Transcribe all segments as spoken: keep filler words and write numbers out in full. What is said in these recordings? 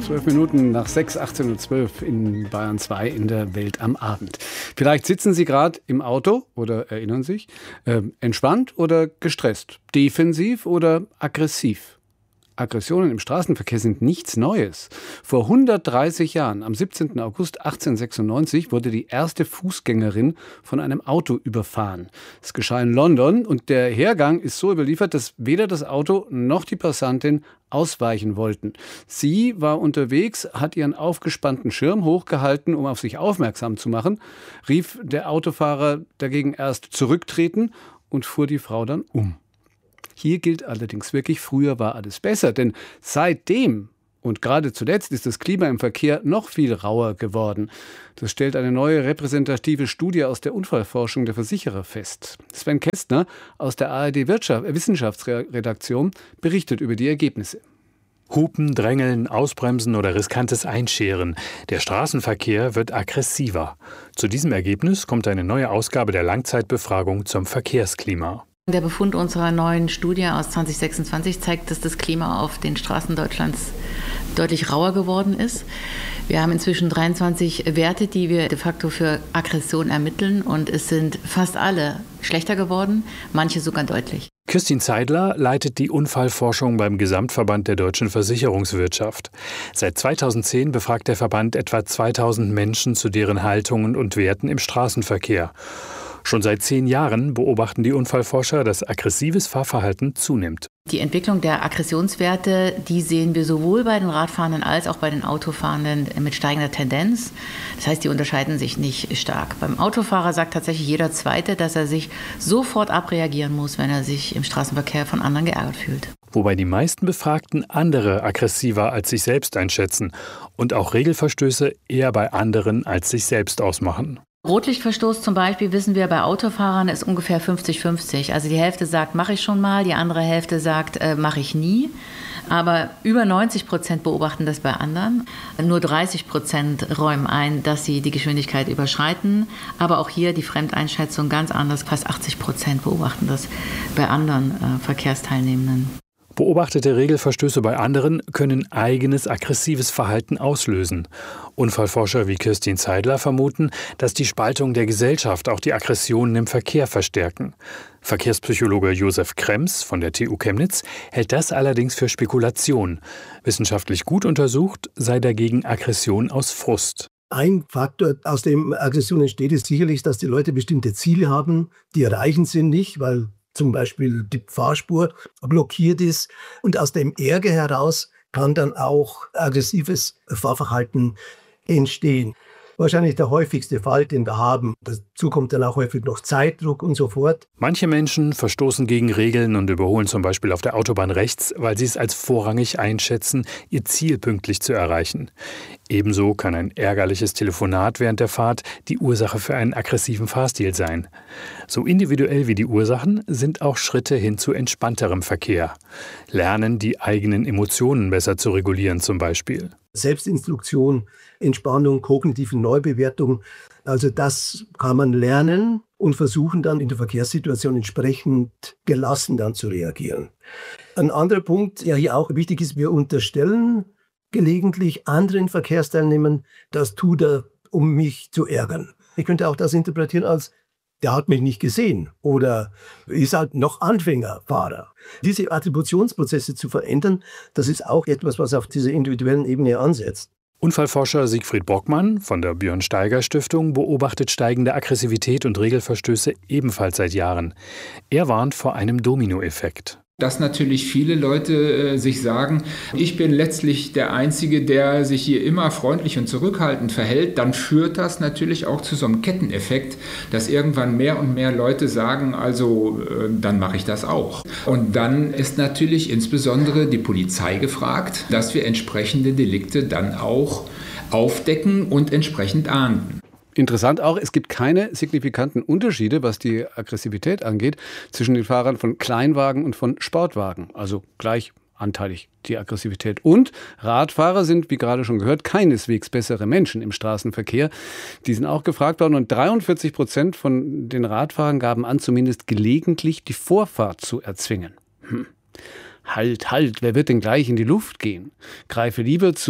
Zwölf Minuten nach sechs, achtzehn Uhr zwölf in Bayern zwei in der Welt am Abend. Vielleicht sitzen Sie gerade im Auto oder erinnern sich, äh, entspannt oder gestresst, defensiv oder aggressiv. Aggressionen im Straßenverkehr sind nichts Neues. Vor hundertdreißig Jahren, am siebzehnten August achtzehnhundertsechsundneunzig, wurde die erste Fußgängerin von einem Auto überfahren. Es geschah in London und der Hergang ist so überliefert, dass weder das Auto noch die Passantin ausweichen wollten. Sie war unterwegs, hat ihren aufgespannten Schirm hochgehalten, um auf sich aufmerksam zu machen, rief der Autofahrer dagegen erst zurücktreten und fuhr die Frau dann um. Hier gilt allerdings wirklich, früher war alles besser, denn seitdem und gerade zuletzt ist das Klima im Verkehr noch viel rauer geworden. Das stellt eine neue repräsentative Studie aus der Unfallforschung der Versicherer fest. Sven Kästner aus der A R D Wirtschaft, äh, Wissenschaftsredaktion berichtet über die Ergebnisse. Hupen, Drängeln, Ausbremsen oder riskantes Einscheren. Der Straßenverkehr wird aggressiver. Zu diesem Ergebnis kommt eine neue Ausgabe der Langzeitbefragung zum Verkehrsklima. Der Befund unserer neuen Studie aus zwanzig sechsundzwanzig zeigt, dass das Klima auf den Straßen Deutschlands deutlich rauer geworden ist. Wir haben inzwischen dreiundzwanzig Werte, die wir de facto für Aggression ermitteln, und es sind fast alle schlechter geworden, manche sogar deutlich. Kirstin Zeidler leitet die Unfallforschung beim Gesamtverband der deutschen Versicherungswirtschaft. Seit zweitausendzehn befragt der Verband etwa zweitausend Menschen zu deren Haltungen und Werten im Straßenverkehr. Schon seit zehn Jahren beobachten die Unfallforscher, dass aggressives Fahrverhalten zunimmt. Die Entwicklung der Aggressionswerte, die sehen wir sowohl bei den Radfahrenden als auch bei den Autofahrenden mit steigender Tendenz. Das heißt, die unterscheiden sich nicht stark. Beim Autofahrer sagt tatsächlich jeder Zweite, dass er sich sofort abreagieren muss, wenn er sich im Straßenverkehr von anderen geärgert fühlt. Wobei die meisten Befragten andere aggressiver als sich selbst einschätzen und auch Regelverstöße eher bei anderen als sich selbst ausmachen. Rotlichtverstoß zum Beispiel, wissen wir, bei Autofahrern ist ungefähr fünfzig fünfzig. Also die Hälfte sagt, mache ich schon mal, die andere Hälfte sagt, äh, mache ich nie. Aber über neunzig Prozent beobachten das bei anderen. Nur dreißig Prozent räumen ein, dass sie die Geschwindigkeit überschreiten. Aber auch hier die Fremdeinschätzung ganz anders. Fast achtzig Prozent beobachten das bei anderen äh, Verkehrsteilnehmenden. Beobachtete Regelverstöße bei anderen können eigenes aggressives Verhalten auslösen. Unfallforscher wie Kirstin Zeidler vermuten, dass die Spaltung der Gesellschaft auch die Aggressionen im Verkehr verstärken. Verkehrspsychologe Josef Krems von der T U Chemnitz hält das allerdings für Spekulation. Wissenschaftlich gut untersucht sei dagegen Aggression aus Frust. Ein Faktor, aus dem Aggression entsteht, ist sicherlich, dass die Leute bestimmte Ziele haben, die erreichend sind nicht, weil zum Beispiel die Fahrspur blockiert ist. Und aus dem Ärger heraus kann dann auch aggressives Fahrverhalten entstehen. Wahrscheinlich der häufigste Fall, den wir haben. Dazu kommt dann auch häufig noch Zeitdruck und so fort. Manche Menschen verstoßen gegen Regeln und überholen zum Beispiel auf der Autobahn rechts, weil sie es als vorrangig einschätzen, ihr Ziel pünktlich zu erreichen. Ebenso kann ein ärgerliches Telefonat während der Fahrt die Ursache für einen aggressiven Fahrstil sein. So individuell wie die Ursachen sind auch Schritte hin zu entspannterem Verkehr. Lernen, die eigenen Emotionen besser zu regulieren zum Beispiel. Selbstinstruktion, Entspannung, kognitive Neubewertung. Also das kann man lernen und versuchen dann in der Verkehrssituation entsprechend gelassen dann zu reagieren. Ein anderer Punkt, der hier auch wichtig ist, wir unterstellen gelegentlich anderen Verkehrsteilnehmern, das tut er, um mich zu ärgern. Ich könnte auch das interpretieren als, der hat mich nicht gesehen oder ist halt noch Anfängerfahrer. Diese Attributionsprozesse zu verändern, das ist auch etwas, was auf dieser individuellen Ebene ansetzt. Unfallforscher Siegfried Bockmann von der Björn-Steiger-Stiftung beobachtet steigende Aggressivität und Regelverstöße ebenfalls seit Jahren. Er warnt vor einem Dominoeffekt. Dass natürlich viele Leute äh, sich sagen, ich bin letztlich der Einzige, der sich hier immer freundlich und zurückhaltend verhält, dann führt das natürlich auch zu so einem Ketteneffekt, dass irgendwann mehr und mehr Leute sagen, also äh, dann mache ich das auch. Und dann ist natürlich insbesondere die Polizei gefragt, dass wir entsprechende Delikte dann auch aufdecken und entsprechend ahnden. Interessant auch, es gibt keine signifikanten Unterschiede, was die Aggressivität angeht, zwischen den Fahrern von Kleinwagen und von Sportwagen. Also gleich anteilig die Aggressivität. Und Radfahrer sind, wie gerade schon gehört, keineswegs bessere Menschen im Straßenverkehr. Die sind auch gefragt worden und dreiundvierzig Prozent von den Radfahrern gaben an, zumindest gelegentlich die Vorfahrt zu erzwingen. Hm. Halt, halt, wer wird denn gleich in die Luft gehen? Greife lieber zu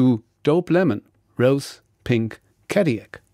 Dope Lemon, Rose Pink Cadillac.